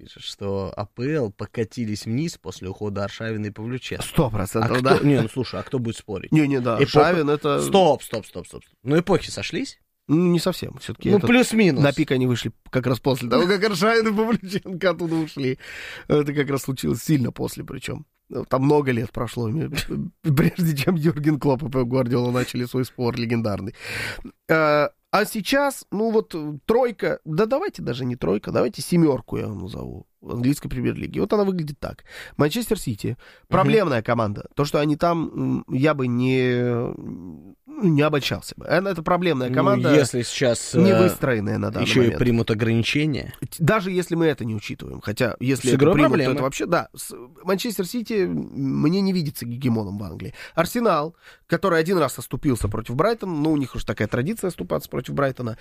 пишет, что АПЛ покатились вниз после ухода Аршавина и Павлюченко. 100%, да. Не, ну слушай, а кто будет спорить? Да, Аршавин это... Стоп. Ну эпохи сошлись? Ну, не совсем. Все-таки ну, плюс-минус. На пик они вышли как раз после того, как Аршавин и Павлюченко оттуда ушли. Это как раз случилось сильно после, причем. Там много лет прошло, прежде чем Юрген Клопп и Пеп Гвардиола начали свой спор легендарный. А сейчас, ну вот, тройка, да давайте даже не тройка, давайте семерку я вам назову в английской премьер-лиге. Вот она выглядит так. Манчестер Сити, проблемная команда. То, что они там, я бы не обольщался бы. Это проблемная команда, ну, если сейчас не выстроенная на данный еще момент. И примут ограничения. Даже если мы это не учитываем. Хотя, если с это примут, проблемы. то это вообще, да. Манчестер Сити мне не видится гегемоном в Англии. Арсенал, который один раз оступился против Брайтона, ну, у них уж такая традиция оступаться против Брайтона.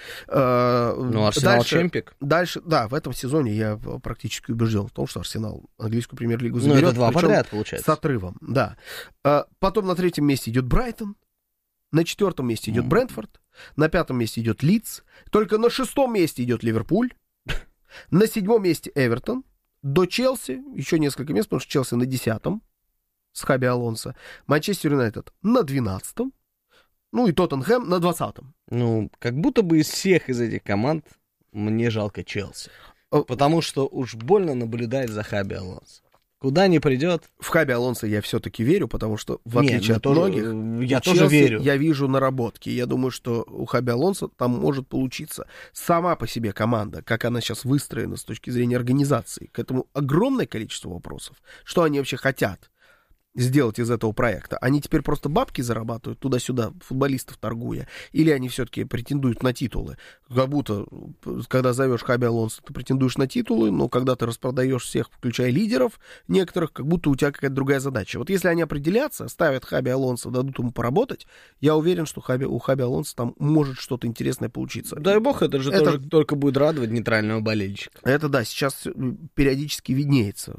Ну, Арсенал чемпик. Дальше, да, в этом сезоне я практически убежден в том, что Арсенал английскую премьер-лигу заберет. Ну, это два подряд, получается. С отрывом, да. Потом на третьем месте идет Брайтон. На четвертом месте идет Брентфорд, на пятом месте идет Лидс, только на шестом месте идет Ливерпуль, на седьмом месте Эвертон, до Челси, еще несколько мест, потому что Челси на 10-м с Хаби Алонсо, Манчестер Юнайтед на 12-м, ну и Тоттенхэм на 20-м. Ну, как будто бы из всех из этих команд мне жалко Челси, потому что уж больно наблюдает за Хаби Алонсо. Куда ни придет. В Хаби Алонсо я все-таки верю, потому что, в отличие от многих, я тоже верю. Я вижу наработки. Я думаю, что у Хаби Алонсо там может получиться. Сама по себе команда, как она сейчас выстроена с точки зрения организации, к этому огромное количество вопросов. Что они вообще хотят сделать из этого проекта? Они теперь просто бабки зарабатывают туда-сюда, футболистов торгуя? Или они все-таки претендуют на титулы? Как будто, когда зовешь Хаби Алонсо, ты претендуешь на титулы, но когда ты распродаешь всех, включая лидеров некоторых, как будто у тебя какая-то другая задача. Вот если они определятся, ставят Хаби Алонсо, дадут ему поработать, я уверен, что у Хаби Алонсо там может что-то интересное получиться. Дай бог, это же тоже только будет радовать нейтрального болельщика. Это да, сейчас периодически виднеется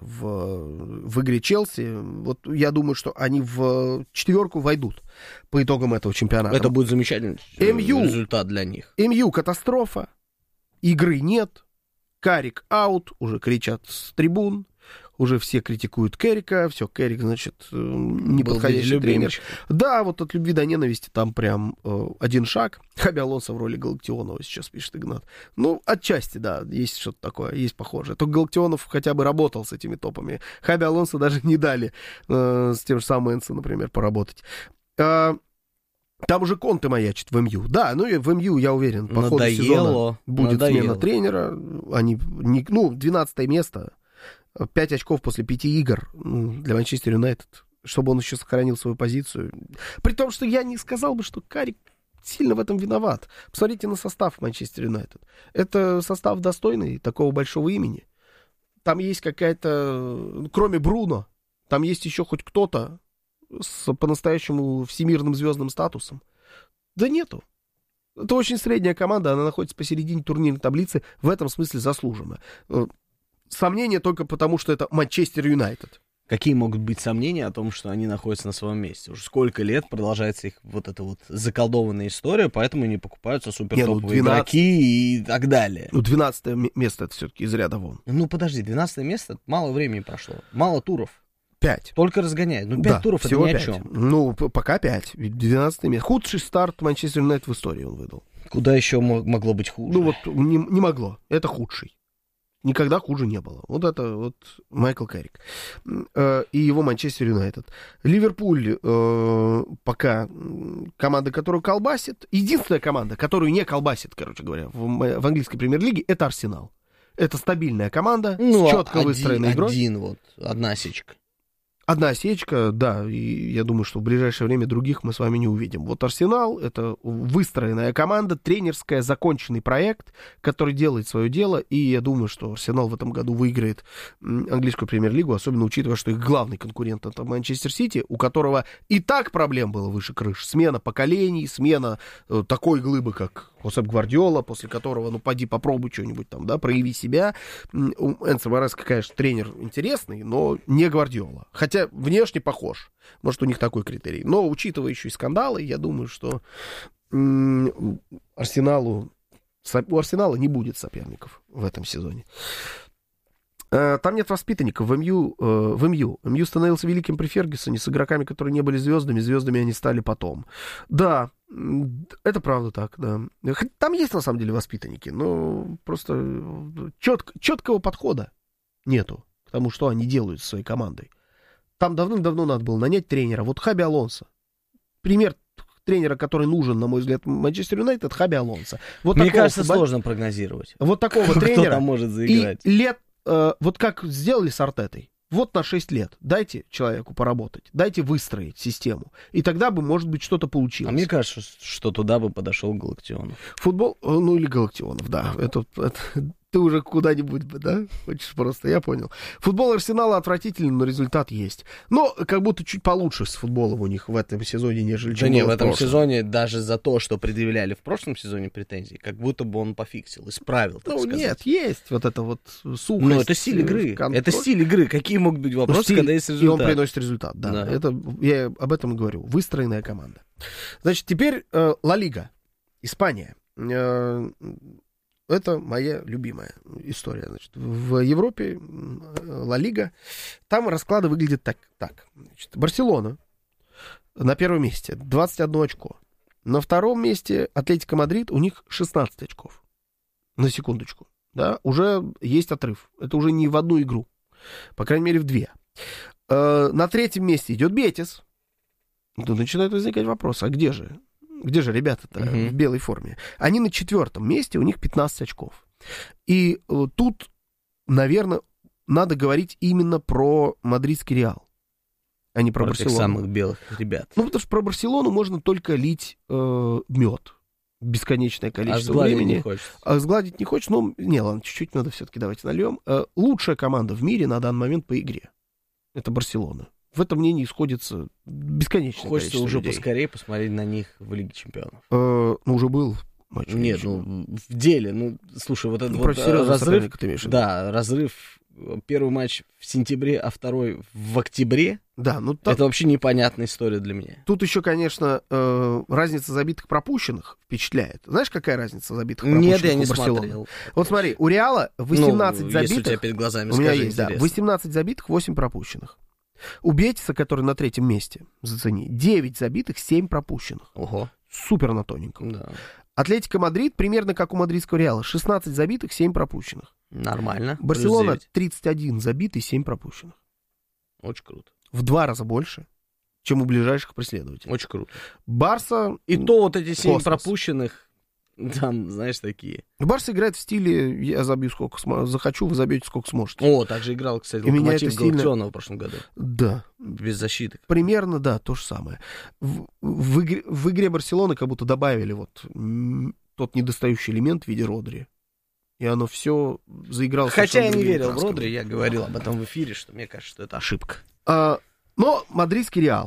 в игре Челси. Вот я думаю, что они в четверку войдут по итогам этого чемпионата. Это будет замечательный результат для них. МЮ катастрофа, игры нет, Карик аут, уже кричат с трибун, уже все критикуют Керрика, все, Керрик, значит, неподходящий тренер. Да, вот от любви до ненависти там прям один шаг. Хаби Алонсо в роли Галактионова сейчас пишет Игнат. Ну, отчасти, да, есть что-то такое, есть похожее. Только Галактионов хотя бы работал с этими топами. Хаби Алонсо даже не дали с тем же самым Энсо, например, поработать. Там уже Конте маячит в МЮ. Да, ну и в МЮ, я уверен, по ходу сезона будет смена тренера. Они, 12 место. 5 очков после 5 игр для Манчестер Юнайтед, чтобы он еще сохранил свою позицию. При том, что я не сказал бы, что Карик сильно в этом виноват. Посмотрите на состав Манчестер Юнайтед. Это состав достойный такого большого имени. Там есть какая-то, кроме Бруно, там есть еще хоть кто-то с по-настоящему всемирным звездным статусом. Да нету. Это очень средняя команда, она находится посередине турнирной таблицы, в этом смысле заслуженно. Сомнения только потому, что это Манчестер Юнайтед. Какие могут быть сомнения о том, что они находятся на своем месте? Уже сколько лет продолжается их вот эта вот заколдованная история, поэтому не покупаются супертоповые игроки и так далее. 12 место это все-таки из ряда вон. Ну подожди, 12 место, мало времени прошло, мало туров. 5. Только разгоняют. 5 туров это ни о чем. Ну, пока 5. 12 место. Худший старт Манчестер Юнайтед в истории он выдал. Куда еще могло быть хуже? Ну вот не могло. Это худший. Никогда хуже не было. Вот это вот Майкл Керрик. И его Манчестер Юнайтед. Ливерпуль пока команда, которую колбасит. Единственная команда, которую не колбасит, короче говоря, в английской премьер-лиге, это Арсенал. Это стабильная команда с четко выстроенной игрой. Одна осечка. Одна осечка, да, и я думаю, что в ближайшее время других мы с вами не увидим. Вот Арсенал — это выстроенная команда, тренерская, законченный проект, который делает свое дело, и я думаю, что Арсенал в этом году выиграет английскую премьер-лигу, особенно учитывая, что их главный конкурент — это Манчестер Сити, у которого и так проблем было выше крыш. Смена поколений, смена такой глыбы, как Хосеп Гвардиола, после которого, поди попробуй что-нибудь там, да, прояви себя. Энцо Мареска, конечно, тренер интересный, но не Гвардиола. Хотя внешне похож. Может, у них такой критерий. Но, учитывая еще и скандалы, я думаю, что у Арсенала не будет соперников в этом сезоне. Там нет воспитанников в МЮ. МЮ становился великим при Фергюсоне с игроками, которые не были звездами они стали потом. Да, это правда так, да. Там есть, на самом деле, воспитанники, но просто четкого подхода нету к тому, что они делают со своей командой. Там давным-давно надо было нанять тренера. Вот Хаби Алонсо. Пример тренера, который нужен, на мой взгляд, Манчестер Юнайтед, Хаби Алонсо. Вот мне кажется, сложно прогнозировать. Вот такого тренера. Кто там может заиграть. И вот как сделали с Артетой. Вот на 6 лет. Дайте человеку поработать. Дайте выстроить систему. И тогда бы, может быть, что-то получилось. А мне кажется, что туда бы подошел Галактионов. Футбол, ну или Галактионов, да. Это ты уже куда-нибудь, да? Хочешь просто, я понял. Футбол Арсенала отвратительный, но результат есть. Но как будто чуть получше с футболом у них в этом сезоне, нежели чем в этом сезоне даже за то, что предъявляли в прошлом сезоне претензии, как будто бы он пофиксил, исправил, так сказать. Нет, есть вот это вот сухость. Но это стиль игры. Это стиль игры. Какие могут быть вопросы, когда есть результат? И он приносит результат, да. Это, я об этом и говорю. Выстроенная команда. Значит, теперь Ла Лига. Испания. Это моя любимая история. Значит, в Европе Ла Лига, там расклады выглядят так. Значит, Барселона на первом месте 21 очко. На втором месте Атлетико Мадрид, у них 16 очков. На секундочку. Да, уже есть отрыв. Это уже не в одну игру. По крайней мере, в две. На третьем месте идет Бетис. Тут начинает возникать вопрос, а где же ребята-то в белой форме? Они на 4-м месте, у них 15 очков. И тут, наверное, надо говорить именно про мадридский Реал, а не про Барселону. Самых белых ребят. Ну, потому что про Барселону можно только лить мед. Бесконечное количество времени. А сгладить не хочешь? Ну, не, ладно, чуть-чуть надо все-таки, давайте нальем. Лучшая команда в мире на данный момент по игре. Это Барселона. В этом мнении сходится бесконечное количество количество уже людей. Поскорее посмотреть на них в Лиге Чемпионов. Ну, уже был матч. Нет, ну, в деле. Ну, слушай, вот этот вот разрыв. Да, разрыв. Первый матч в сентябре, а второй в октябре. Да, ну, это вообще непонятная история для меня. Тут еще, конечно, разница забитых пропущенных впечатляет. Знаешь, какая разница забитых пропущенных? Нет, я не смотрел. Вот смотри, у Реала 18 забитых. Если у тебя перед глазами, у меня есть, да, 18 забитых, 8 пропущенных. У Бетиса, который на 3-м месте, зацени, 9 забитых, 7 пропущенных. Ого. Супер на тоненьком. Да. Атлетико Мадрид примерно как у мадридского Реала. 16 забитых, 7 пропущенных. Нормально. Барселона 31 забитый, 7 пропущенных. Очень круто. В 2 раза больше, чем у ближайших преследователей. Очень круто. Барса... И то вот эти 7 пропущенных, там, знаешь, такие. Барса играет в стиле «я забью сколько захочу, вы забьете сколько сможете». О, так же играл, кстати, Локомотив Галактионова в прошлом году. Да. Без защиты. Примерно, да, то же самое. В игре Барселоны как будто добавили вот тот недостающий элемент в виде Родри. И оно все заиграло. Хотя я не верил в Родри, я говорил об этом в эфире, что мне кажется, что это ошибка. Но мадридский Реал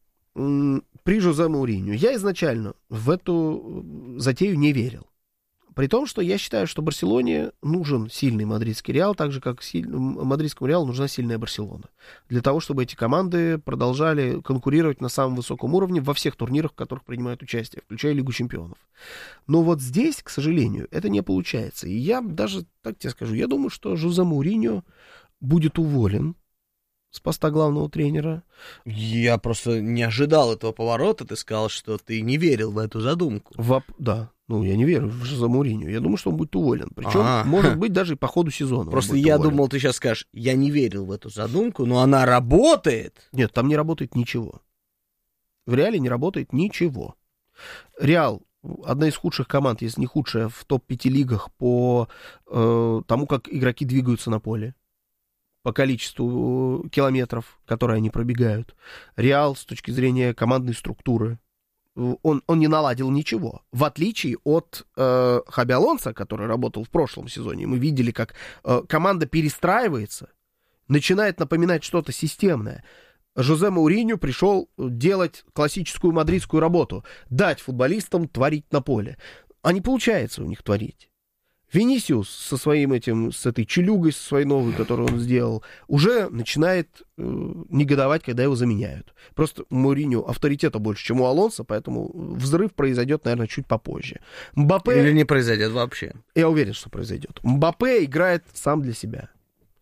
при Жозе Мауриньо. Я изначально в эту затею не верил. При том, что я считаю, что Барселоне нужен сильный мадридский Реал, так же, как мадридскому Реалу нужна сильная Барселона. Для того, чтобы эти команды продолжали конкурировать на самом высоком уровне во всех турнирах, в которых принимают участие, включая Лигу Чемпионов. Но вот здесь, к сожалению, это не получается. И я даже, так тебе скажу, я думаю, что Жозе Мауриньо будет уволен с поста главного тренера. Я просто не ожидал этого поворота. Ты сказал, что ты не верил в эту задумку. Да. Ну, я не верю в Жозе Мауриньо. Я думаю, что он будет уволен. Причем, может быть, даже и по ходу сезона. Просто я думал, ты сейчас скажешь, я не верил в эту задумку, но она работает. Нет, там не работает ничего. В Реале не работает ничего. Реал одна из худших команд, если не худшая, в топ-5 лигах по тому, как игроки двигаются на поле. По количеству километров, которые они пробегают. Реал с точки зрения командной структуры, он не наладил ничего. В отличие от Хаби Алонсо, который работал в прошлом сезоне, мы видели, как команда перестраивается, начинает напоминать что-то системное. Жозе Мауриньо пришел делать классическую мадридскую работу, дать футболистам творить на поле. А не получается у них творить. Винисиус с этой челюгой, со своей новой, которую он сделал, уже начинает негодовать, когда его заменяют. Просто у Мауриньо авторитета больше, чем у Алонсо, поэтому взрыв произойдет, наверное, чуть попозже. Мбаппе... Или не произойдет вообще. Я уверен, что произойдет. Мбаппе играет сам для себя.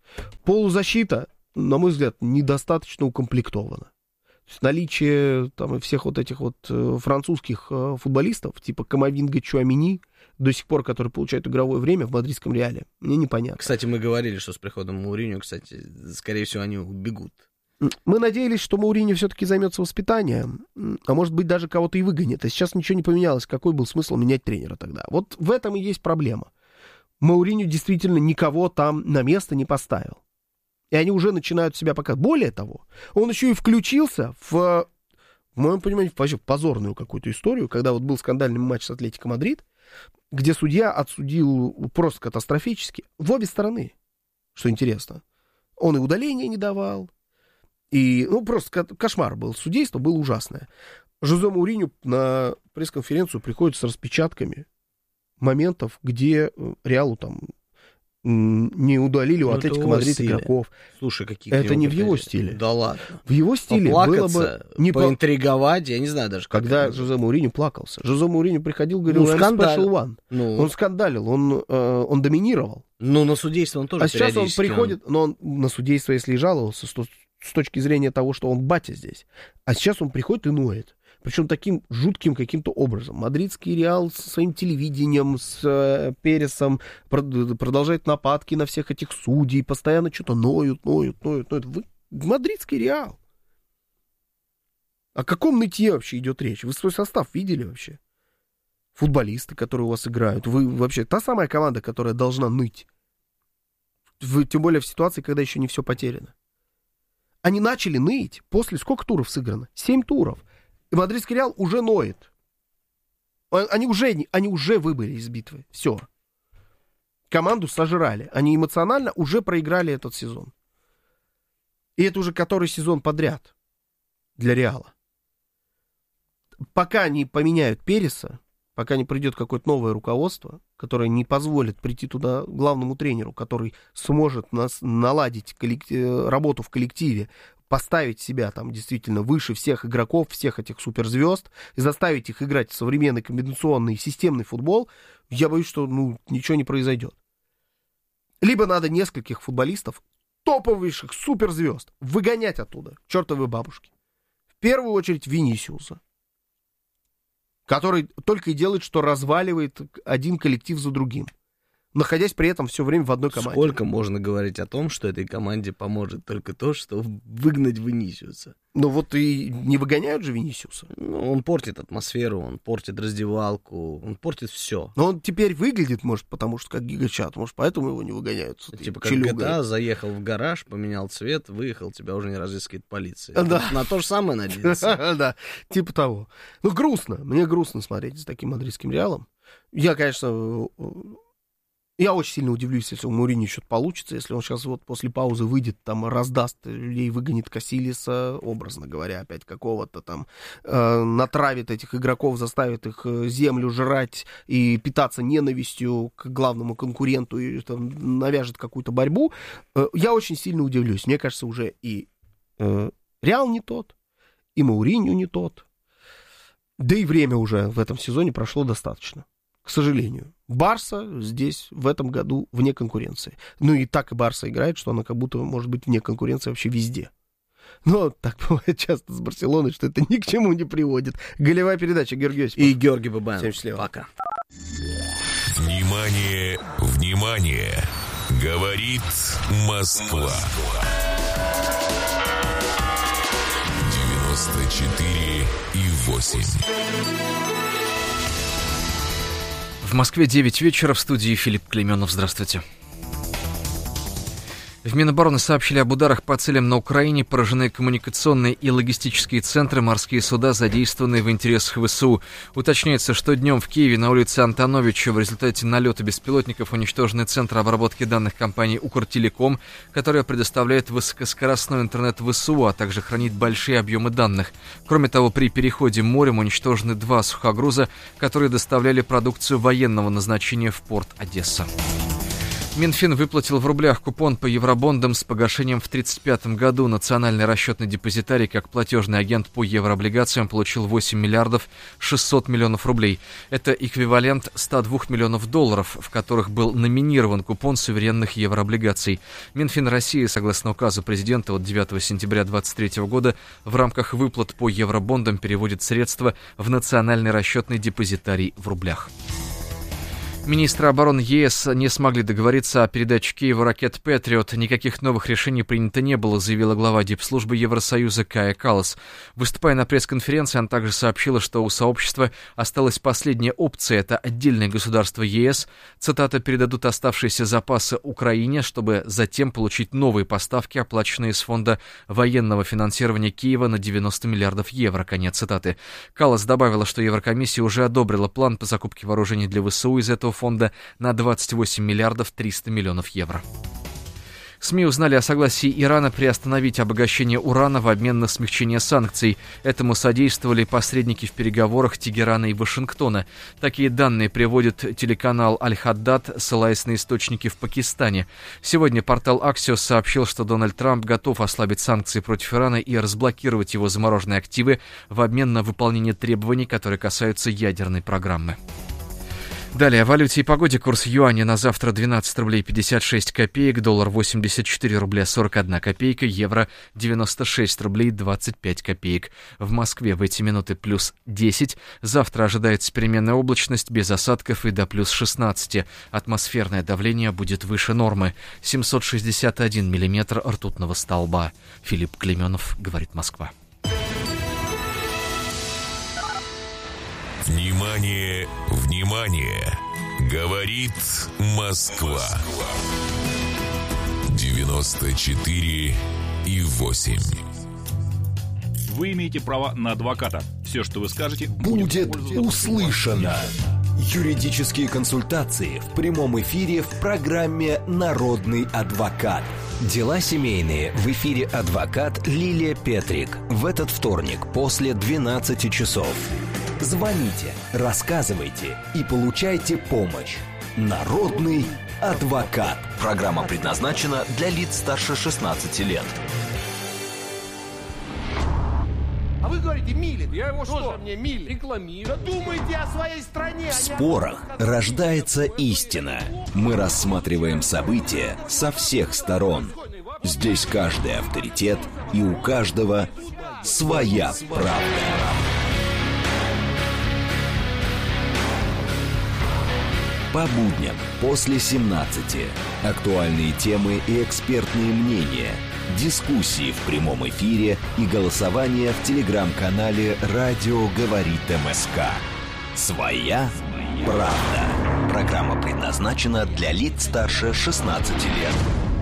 Полузащита, на мой взгляд, недостаточно укомплектована. То есть наличие там и всех вот этих вот французских футболистов, типа Камавинга, Чуамини, до сих пор, которые получают игровое время в мадридском Реале, мне непонятно. Кстати, мы говорили, что с приходом Мауриньо, кстати, скорее всего, они убегут. Мы надеялись, что Мауриньо все-таки займется воспитанием, а может быть, даже кого-то и выгонит. А сейчас ничего не поменялось. Какой был смысл менять тренера тогда? Вот в этом и есть проблема. Мауриньо действительно никого там на место не поставил. И они уже начинают себя показывать. Более того, он еще и включился в моем понимании, вообще в позорную какую-то историю, когда вот был скандальный матч с Атлетико Мадрид, где судья отсудил просто катастрофически в обе стороны. Что интересно. Он и удаления не давал. И, просто кошмар был. Судейство было ужасное. Жозе Мауриньо на пресс-конференцию приходит с распечатками моментов, где Реалу там не удалили у Атлетико Мадрид игроков. Слушай, какие это не в его стиле. Да ладно. В его стиле было бы... Поинтриговать, я не знаю даже, как. Когда Жозе Мауриньо плакался. Жозе Мауриньо приходил, говорил, Special One. Он скандалил, он доминировал. На судейство он тоже периодически. А сейчас он приходит, но он на судейство, если и жаловался, с точки зрения того, что он батя здесь. А сейчас он приходит и ноет. Причем таким жутким каким-то образом. Мадридский Реал со своим телевидением, с Пересом продолжает нападки на всех этих судей, постоянно что-то ноют. Вы мадридский Реал. О каком нытье вообще идет речь? Вы свой состав видели вообще? Футболисты, которые у вас играют. Вы вообще та самая команда, которая должна ныть. Тем более в ситуации, когда еще не все потеряно. Они начали ныть после сколько туров сыграно? 7 туров. И мадридский Реал уже ноет. Они уже выбыли из битвы. Все. Команду сожрали. Они эмоционально уже проиграли этот сезон. И это уже который сезон подряд для Реала. Пока не поменяют Переса, пока не придет какое-то новое руководство, которое не позволит прийти туда главному тренеру, который сможет наладить работу в коллективе, поставить себя там действительно выше всех игроков, всех этих суперзвезд, и заставить их играть в современный комбинационный системный футбол, я боюсь, что ничего не произойдет. Либо надо нескольких футболистов, топовейших суперзвезд, выгонять оттуда, чертовы бабушки. В первую очередь Винисиуса, который только и делает, что разваливает один коллектив за другим, находясь при этом все время в одной команде. Сколько можно говорить о том, что этой команде поможет только то, что выгнать Винисиуса? Вот и не выгоняют же Винисиуса. Он портит атмосферу, он портит раздевалку, он портит все. Но он теперь выглядит, может, потому что как гигачат, может, поэтому его не выгоняют. Типа как GTA, заехал в гараж, поменял цвет, выехал, тебя уже не разыскивает полиция. Да. На то же самое надеется. Да, типа того. Грустно. Мне грустно смотреть с таким мадридским Реалом. Я, конечно... Я очень сильно удивлюсь, если у Мауриньо что-то получится, если он сейчас вот после паузы выйдет, там раздаст людей, выгонит Касилиса, образно говоря, опять какого-то там, натравит этих игроков, заставит их землю жрать и питаться ненавистью к главному конкуренту и там, навяжет какую-то борьбу. Я очень сильно удивлюсь. Мне кажется, уже и Реал не тот, и Мауриньо не тот. Да и время уже в этом сезоне прошло достаточно. К сожалению. Барса здесь в этом году вне конкуренции. И так и Барса играет, что она как будто может быть вне конкуренции вообще везде. Но так бывает часто с Барселоной, что это ни к чему не приводит. Голевая передача, Георгий Осипов. И Георгий Бабаян. Всем счастливо. Пока. Внимание, внимание! Говорит Москва. 94,8. В Москве 9 вечера, в студии Филипп Клейменов. Здравствуйте. В Минобороны сообщили об ударах по целям на Украине, поражены коммуникационные и логистические центры, морские суда, задействованные в интересах ВСУ. Уточняется, что днем в Киеве на улице Антоновича в результате налета беспилотников уничтожены центры обработки данных компании «Укртелеком», которая предоставляет высокоскоростной интернет ВСУ, а также хранит большие объемы данных. Кроме того, при переходе морем уничтожены 2 сухогруза, которые доставляли продукцию военного назначения в порт Одесса. Минфин выплатил в рублях купон по евробондам с погашением в 1935 году. Национальный расчетный депозитарий, как платежный агент по еврооблигациям, получил 8 миллиардов 600 миллионов рублей. Это эквивалент 102 миллионов долларов, в которых был номинирован купон суверенных еврооблигаций. Минфин России, согласно указу президента от 9 сентября 2023 года, в рамках выплат по евробондам переводит средства в национальный расчетный депозитарий в рублях. Министры обороны ЕС не смогли договориться о передаче Киеву ракет «Патриот». Никаких новых решений принято не было, заявила глава дипслужбы Евросоюза Кая Каллас. Выступая на пресс-конференции, она также сообщила, что у сообщества осталась последняя опция – это отдельное государство ЕС. Цитата: «передадут оставшиеся запасы Украине, чтобы затем получить новые поставки, оплаченные из фонда военного финансирования Киева на 90 миллиардов евро». Конец цитаты. Каллас добавила, что Еврокомиссия уже одобрила план по закупке вооружений для ВСУ из этого фонда на 28 миллиардов 300 миллионов евро. СМИ узнали о согласии Ирана приостановить обогащение урана в обмен на смягчение санкций. Этому содействовали посредники в переговорах Тегерана и Вашингтона. Такие данные приводит телеканал Аль-Хаддад, ссылаясь на источники в Пакистане. Сегодня портал Axios сообщил, что Дональд Трамп готов ослабить санкции против Ирана и разблокировать его замороженные активы в обмен на выполнение требований, которые касаются ядерной программы. Далее о валюте и погоде. Курс юаня на завтра 12 рублей 56 копеек, доллар 84 рубля 41 копейка, евро 96 рублей 25 копеек. В Москве в эти минуты плюс 10. Завтра ожидается переменная облачность без осадков и до плюс 16. Атмосферное давление будет выше нормы. 761 миллиметр ртутного столба. Филипп Клейменов, говорит Москва. Внимание, внимание! Говорит Москва. 94,8. Вы имеете право на адвоката. Все, что вы скажете, будет услышано. Юридические консультации в прямом эфире в программе «Народный адвокат». Дела семейные в эфире адвокат Лилия Петрик. В этот вторник после 12 часов. Звоните, рассказывайте и получайте помощь. Народный адвокат. Программа предназначена для лиц старше 16 лет. А вы говорите, Милин. Я его что? Мне Милин рекламирует. Думайте о своей стране. В спорах рождается истина. Мы рассматриваем события со всех сторон. Здесь каждый авторитет, и у каждого своя правда. По будням после 17. Актуальные темы и экспертные мнения. Дискуссии в прямом эфире и голосование в телеграм-канале «Радио говорит МСК». Своя правда. Программа предназначена для лиц старше 16 лет.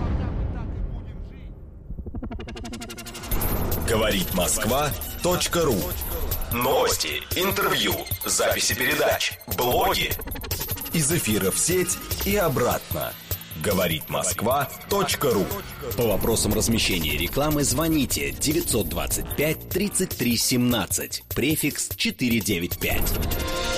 Говорит Москва.ру. Новости, интервью, записи передач, блоги. Из эфира в сеть и обратно. Говорит Москва.ру. По вопросам размещения рекламы звоните 925 33 17, префикс 495.